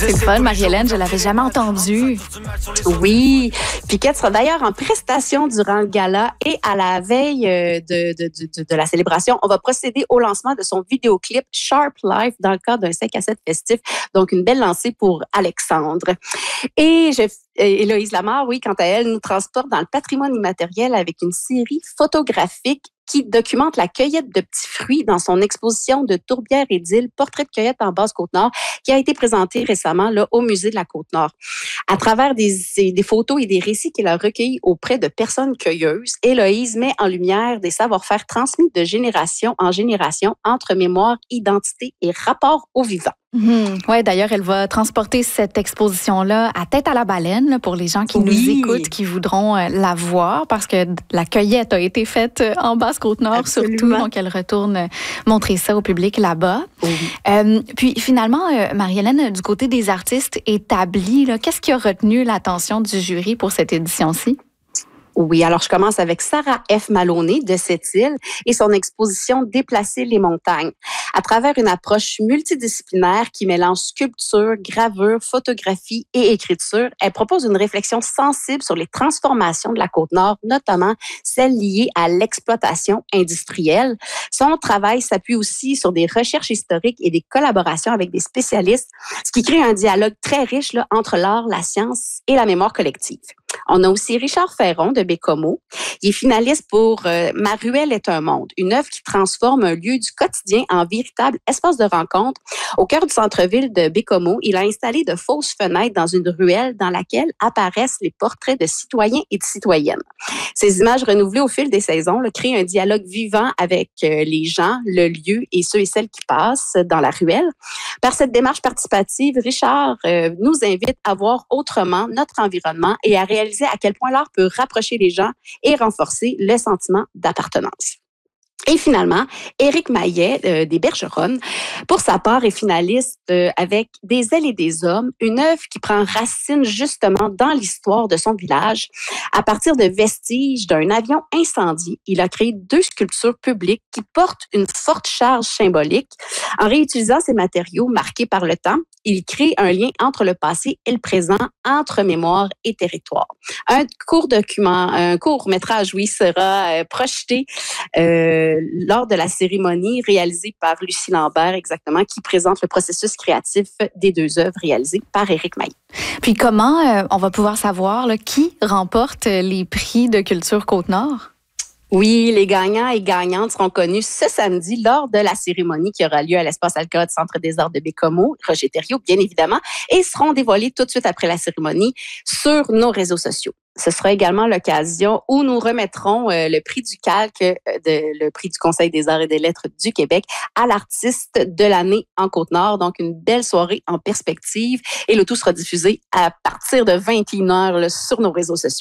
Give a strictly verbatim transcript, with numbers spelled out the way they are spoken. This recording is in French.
C'est le fun, Marie-Hélène, je l'avais jamais entendue. Oui, Piquette sera d'ailleurs en prestation durant le gala et à la veille de, de, de, de la célébration, on va procéder au lancement de son vidéoclip Sharp Life dans le cadre d'un cinq à sept festif. Donc, une belle lancée pour Alexandre. Et je Héloïse Lamar, oui, quant à elle, nous transporte dans le patrimoine immatériel avec une série photographique qui documente la cueillette de petits fruits dans son exposition de tourbière et d'île, portrait de cueillette en Basse-Côte-Nord, qui a été présentée récemment là, au Musée de la Côte-Nord. À travers des, des photos et des récits qu'elle a recueillis auprès de personnes cueilleuses, Héloïse met en lumière des savoir-faire transmis de génération en génération entre mémoire, identité et rapport au vivant. Mmh. Oui, d'ailleurs, elle va transporter cette exposition-là à Tête à la baleine là, pour les gens qui oui. nous écoutent, qui voudront euh, la voir, parce que la cueillette a été faite euh, en Basse-Côte-Nord Absolument. surtout, donc elle retourne euh, montrer ça au public là-bas. Oui. Euh, puis finalement, euh, Marie-Hélène, du côté des artistes établis, là, qu'est-ce qui a retenu l'attention du jury pour cette édition-ci? Oui, alors je commence avec Sarah F. Maloney de Sept-Îles et son exposition Déplacer les montagnes. À travers une approche multidisciplinaire qui mélange sculpture, gravure, photographie et écriture, elle propose une réflexion sensible sur les transformations de la Côte-Nord, notamment celles liées à l'exploitation industrielle. Son travail s'appuie aussi sur des recherches historiques et des collaborations avec des spécialistes, ce qui crée un dialogue très riche là, entre l'art, la science et la mémoire collective. On a aussi Richard Ferron de Bécomo. Il est finaliste pour euh, Ma ruelle est un monde, une œuvre qui transforme un lieu du quotidien en véritable espace de rencontre. Au cœur du centre-ville de Bécomo, il a installé de fausses fenêtres dans une ruelle dans laquelle apparaissent les portraits de citoyens et de citoyennes. Ces images renouvelées au fil des saisons là, créent un dialogue vivant avec euh, les gens, le lieu et ceux et celles qui passent dans la ruelle. Par cette démarche participative, Richard euh, nous invite à voir autrement notre environnement et à réaliser à quel point l'art peut rapprocher les gens et renforcer le sentiment d'appartenance. Et finalement, Éric Maillet euh, des Bergeronnes, pour sa part, est finaliste euh, avec Des ailes et des hommes, une œuvre qui prend racine justement dans l'histoire de son village. À partir de vestiges d'un avion incendié, il a créé deux sculptures publiques qui portent une forte charge symbolique. En réutilisant ces matériaux marqués par le temps, il crée un lien entre le passé et le présent, entre mémoire et territoire. Un court document, un court métrage, oui, sera euh, projeté euh, lors de la cérémonie réalisée par Lucie Lambert, exactement, qui présente le processus créatif des deux œuvres réalisées par Éric Maillet. Puis comment euh, on va pouvoir savoir là, qui remporte les prix de Culture Côte-Nord? Oui, les gagnants et gagnantes seront connus ce samedi lors de la cérémonie qui aura lieu à l'Espace Alcott Centre des Arts de Bécomo, Roger Thériault, bien évidemment, et seront dévoilés tout de suite après la cérémonie sur nos réseaux sociaux. Ce sera également l'occasion où nous remettrons euh, le prix du calque, euh, de, le prix du Conseil des arts et des lettres du Québec à l'artiste de l'année en Côte-Nord. Donc, une belle soirée en perspective et le tout sera diffusé à partir de vingt et une heures là, sur nos réseaux sociaux.